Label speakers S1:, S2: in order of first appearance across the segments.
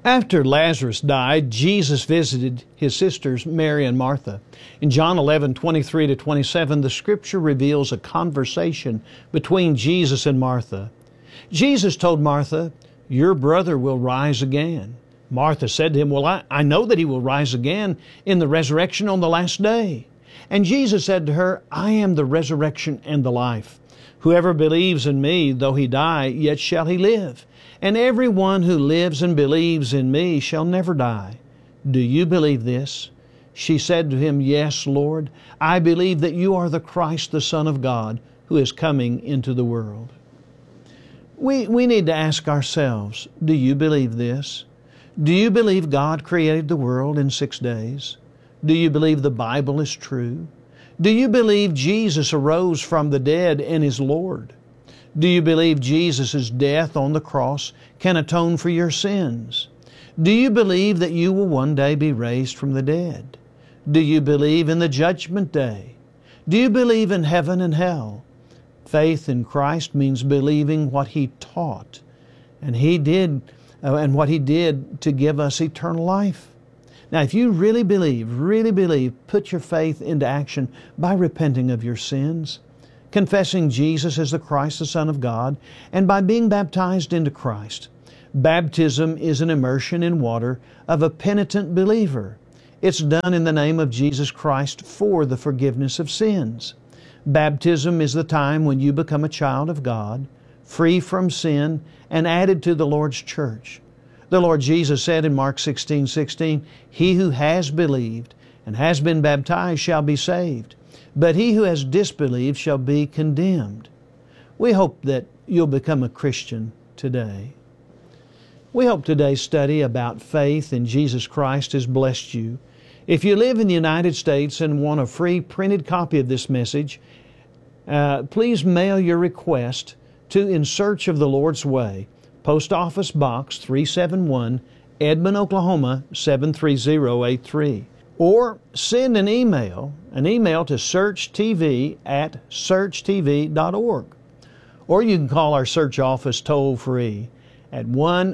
S1: After Lazarus died, Jesus visited his sisters Mary and Martha. In John 11:23-27, the Scripture reveals a conversation between Jesus and Martha. Jesus told Martha, "Your brother will rise again." Martha said to him, "Well, I know that he will rise again in the resurrection on the last day." And Jesus said to her, "I am the resurrection and the life. Whoever believes in me, though he die, yet shall he live. And everyone who lives and believes in me shall never die. Do you believe this?" She said to him, "Yes, Lord. I believe that you are the Christ, the Son of God, who is coming into the world." We need to ask ourselves, do you believe this? Do you believe God created the world in 6 days? Do you believe the Bible is true? Do you believe Jesus arose from the dead and is Lord? Do you believe Jesus' death on the cross can atone for your sins? Do you believe that you will one day be raised from the dead? Do you believe in the judgment day? Do you believe in heaven and hell? Faith in Christ means believing what He taught, and what He did to give us eternal life. Now, if you really believe, put your faith into action by repenting of your sins, confessing Jesus as the Christ, the Son of God, and by being baptized into Christ. Baptism is an immersion in water of a penitent believer. It's done in the name of Jesus Christ for the forgiveness of sins. Baptism is the time when you become a child of God, free from sin, and added to the Lord's church. The Lord Jesus said in Mark 16:16, "He who has believed and has been baptized shall be saved, but he who has disbelieved shall be condemned." We hope that you'll become a Christian today. We hope today's study about faith in Jesus Christ has blessed you. If you live in the United States and want a free printed copy of this message, please mail your request to In Search of the Lord's Way, Post Office Box 371, Edmond, Oklahoma 73083. Or send an email to searchtv@searchtv.org. Or you can call our search office toll-free at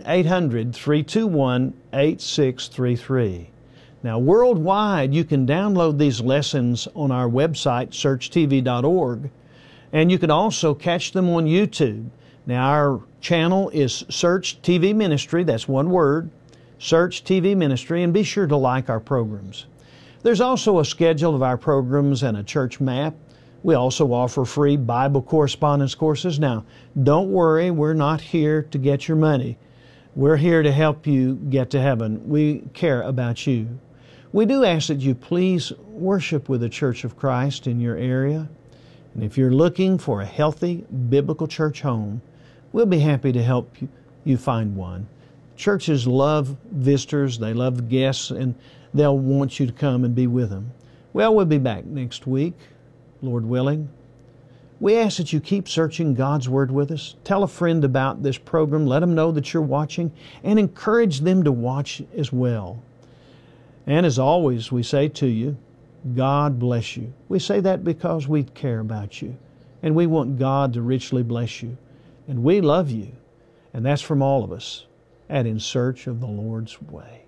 S1: 1-800-321-8633. Now, worldwide, you can download these lessons on our website, searchtv.org, and you can also catch them on YouTube. Now, our channel is Search TV Ministry, that's one word, Search TV Ministry, and be sure to like our programs. There's also a schedule of our programs and a church map. We also offer free Bible correspondence courses. Now, don't worry, we're not here to get your money. We're here to help you get to heaven. We care about you. We do ask that you please worship with the Church of Christ in your area. And if you're looking for a healthy biblical church home, we'll be happy to help you find one. Churches love visitors, they love guests, and they'll want you to come and be with them. Well, we'll be back next week, Lord willing. We ask that you keep searching God's Word with us. Tell a friend about this program. Let them know that you're watching, and encourage them to watch as well. And as always, we say to you, God bless you. We say that because we care about you, and we want God to richly bless you. And we love you, and that's from all of us at In Search of the Lord's Way.